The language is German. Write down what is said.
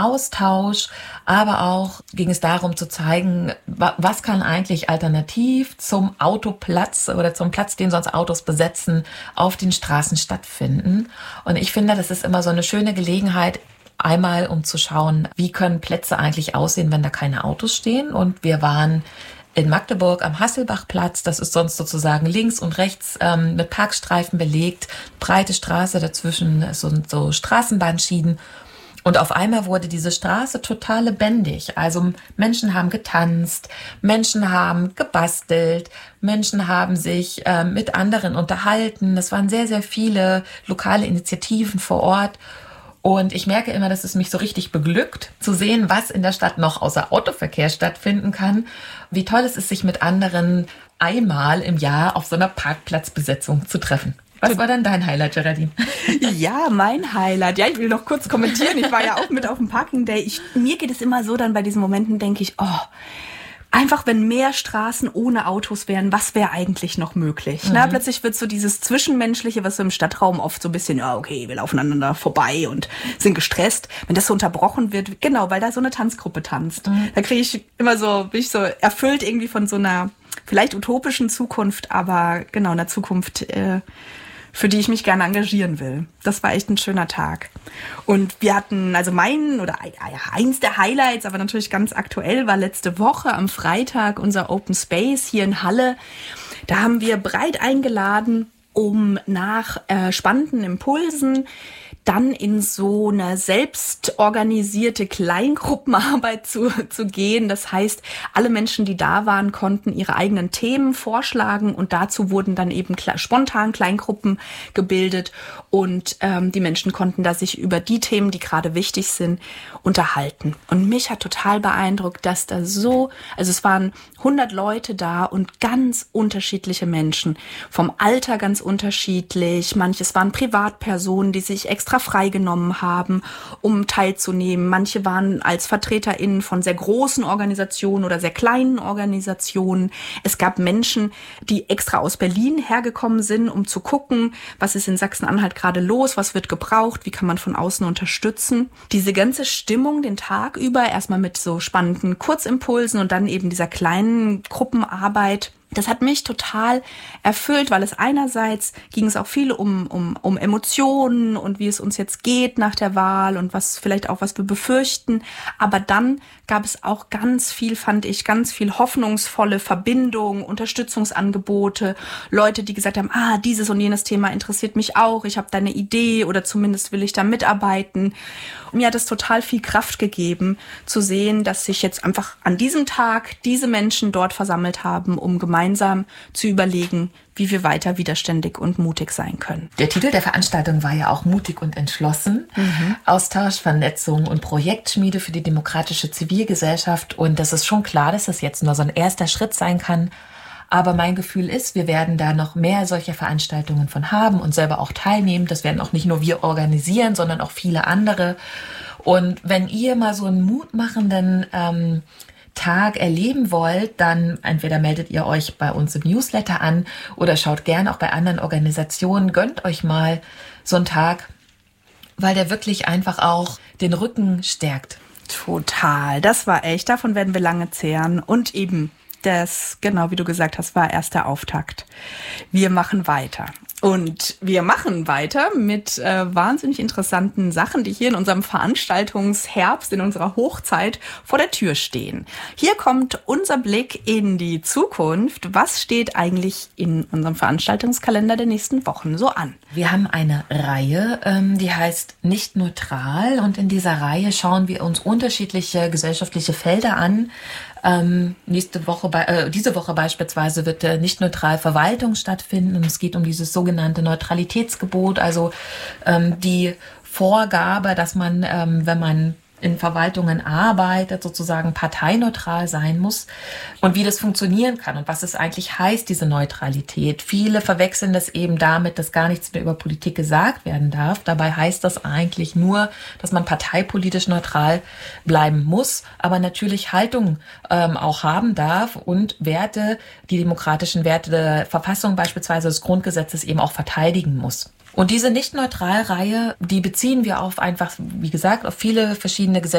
Austausch, aber auch ging es darum zu zeigen, was kann eigentlich alternativ zum Autoplatz oder zum Platz, den sonst Autos besetzen, auf den Straßen stattfinden. Und ich finde, das ist immer so eine schöne Gelegenheit, einmal um zu schauen, wie können Plätze eigentlich aussehen, wenn da keine Autos stehen. Und wir waren in Magdeburg am Hasselbachplatz, das ist sonst sozusagen links und rechts mit Parkstreifen belegt, breite Straße, dazwischen so Straßenbahnschienen. Und auf einmal wurde diese Straße total lebendig. Also Menschen haben getanzt, Menschen haben gebastelt, Menschen haben sich mit anderen unterhalten. Es waren sehr, sehr viele lokale Initiativen vor Ort. Und ich merke immer, dass es mich so richtig beglückt, zu sehen, was in der Stadt noch außer Autoverkehr stattfinden kann. Wie toll es ist, sich mit anderen einmal im Jahr auf so einer Parkplatzbesetzung zu treffen. Was war dann dein Highlight, Geraldine? Ja, mein Highlight. Ja, ich will noch kurz kommentieren. Ich war ja auch mit auf dem Parking Day. Mir geht es immer so, dann bei diesen Momenten denke ich, einfach, wenn mehr Straßen ohne Autos wären, was wäre eigentlich noch möglich? Mhm. Plötzlich wird so dieses Zwischenmenschliche, was so im Stadtraum oft so ein bisschen, okay, wir laufen aneinander vorbei und sind gestresst. Wenn das so unterbrochen wird, genau, weil da so eine Tanzgruppe tanzt. Da bin ich so erfüllt irgendwie von so einer vielleicht utopischen Zukunft, aber genau, einer Zukunft, für die ich mich gerne engagieren will. Das war echt ein schöner Tag. Und wir hatten, also eins der Highlights, aber natürlich ganz aktuell, war letzte Woche am Freitag unser Open Space hier in Halle. Da haben wir breit eingeladen, um nach spannenden Impulsen dann in so eine selbstorganisierte Kleingruppenarbeit zu gehen. Das heißt, alle Menschen, die da waren, konnten ihre eigenen Themen vorschlagen und dazu wurden dann eben spontan Kleingruppen gebildet und die Menschen konnten da sich über die Themen, die gerade wichtig sind, unterhalten. Und mich hat total beeindruckt, dass da es waren 100 Leute da und ganz unterschiedliche Menschen. Vom Alter ganz unterschiedlich. Manches waren Privatpersonen, die sich extra freigenommen haben, um teilzunehmen. Manche waren als VertreterInnen von sehr großen Organisationen oder sehr kleinen Organisationen. Es gab Menschen, die extra aus Berlin hergekommen sind, um zu gucken, was ist in Sachsen-Anhalt gerade los, was wird gebraucht, wie kann man von außen unterstützen. Diese ganze Stimmung den Tag über, erstmal mit so spannenden Kurzimpulsen und dann eben dieser kleinen Gruppenarbeit, das hat mich total erfüllt, weil es einerseits ging es auch viel um Emotionen und wie es uns jetzt geht nach der Wahl und was vielleicht auch, was wir befürchten. Aber dann gab es auch ganz viel, fand ich, ganz viel hoffnungsvolle Verbindung, Unterstützungsangebote, Leute, die gesagt haben, dieses und jenes Thema interessiert mich auch, ich habe da eine Idee oder zumindest will ich da mitarbeiten. Und mir hat es total viel Kraft gegeben, zu sehen, dass sich jetzt einfach an diesem Tag diese Menschen dort versammelt haben, um gemeinsam zu überlegen, wie wir weiter widerständig und mutig sein können. Der Titel der Veranstaltung war ja auch Mutig und entschlossen. Austausch, Vernetzung und Projektschmiede für die demokratische Zivilgesellschaft. Und das ist schon klar, dass das jetzt nur so ein erster Schritt sein kann. Aber mein Gefühl ist, wir werden da noch mehr solcher Veranstaltungen von haben und selber auch teilnehmen. Das werden auch nicht nur wir organisieren, sondern auch viele andere. Und wenn ihr mal so einen mutmachenden Tag erleben wollt, dann entweder meldet ihr euch bei uns im Newsletter an oder schaut gern auch bei anderen Organisationen. Gönnt euch mal so einen Tag, weil der wirklich einfach auch den Rücken stärkt. Total, das war echt. Davon werden wir lange zehren. Und eben, das, genau wie du gesagt hast, war erst der Auftakt. Wir machen weiter. Und wir machen weiter mit wahnsinnig interessanten Sachen, die hier in unserem Veranstaltungsherbst, in unserer Hochzeit vor der Tür stehen. Hier kommt unser Blick in die Zukunft. Was steht eigentlich in unserem Veranstaltungskalender der nächsten Wochen so an? Wir haben eine Reihe, die heißt Nicht neutral. Und in dieser Reihe schauen wir uns unterschiedliche gesellschaftliche Felder an. Diese Woche beispielsweise wird nicht neutral Verwaltung stattfinden und es geht um dieses sogenannte Neutralitätsgebot, also die Vorgabe, dass man, wenn man in Verwaltungen arbeitet, sozusagen parteineutral sein muss und wie das funktionieren kann und was es eigentlich heißt, diese Neutralität. Viele verwechseln das eben damit, dass gar nichts mehr über Politik gesagt werden darf. Dabei heißt das eigentlich nur, dass man parteipolitisch neutral bleiben muss, aber natürlich Haltung auch haben darf und Werte, die demokratischen Werte der Verfassung beispielsweise des Grundgesetzes eben auch verteidigen muss. Und diese Nicht-Neutral-Reihe, die beziehen wir auf einfach, wie gesagt, auf viele verschiedene